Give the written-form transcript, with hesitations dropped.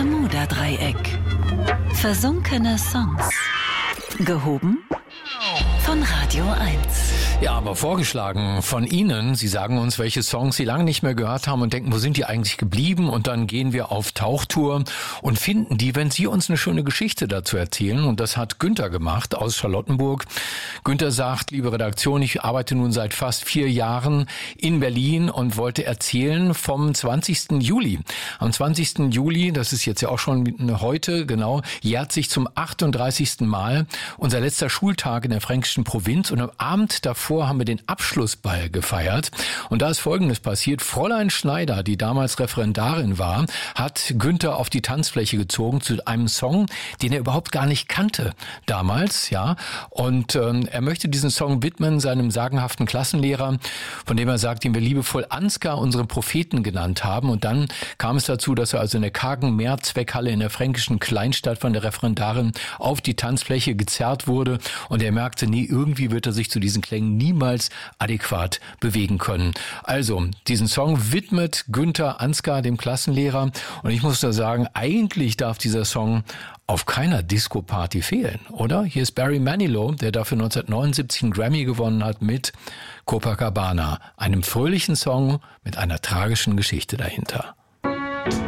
Bermuda-Dreieck. Versunkene Songs. Gehoben von Radio 1. Ja, aber vorgeschlagen von Ihnen. Sie sagen uns, welche Songs Sie lange nicht mehr gehört haben und denken, wo sind die eigentlich geblieben? Und dann gehen wir auf Tauchtour und finden die, wenn Sie uns eine schöne Geschichte dazu erzählen. Und das hat Günther gemacht aus Charlottenburg. Günther sagt, liebe Redaktion, ich arbeite nun seit fast 4 Jahren in Berlin und wollte erzählen vom 20. Juli. Am 20. Juli, das ist jetzt ja auch schon heute, genau, jährt sich zum 38. Mal unser letzter Schultag in der fränkischen Provinz. Und am Abend davor haben wir den Abschlussball gefeiert. Und da ist Folgendes passiert. Fräulein Schneider, die damals Referendarin war, hat Günther auf die Tanzfläche gezogen zu einem Song, den er überhaupt gar nicht kannte damals, ja. Und er möchte diesen Song widmen seinem sagenhaften Klassenlehrer, von dem er sagt, den wir liebevoll Ansgar, unseren Propheten, genannt haben. Und dann kam es dazu, dass er also in der kargen Mehrzweckhalle in der fränkischen Kleinstadt von der Referendarin auf die Tanzfläche gezerrt wurde. Und er merkte, nee, irgendwie wird er sich zu diesen Klängen niemals adäquat bewegen können. Also, diesen Song widmet Günther Ansgar, dem Klassenlehrer. Und ich muss da sagen, eigentlich darf dieser Song auf keiner Disco-Party fehlen, oder? Hier ist Barry Manilow, der dafür 1979 einen Grammy gewonnen hat mit Copacabana, einem fröhlichen Song mit einer tragischen Geschichte dahinter.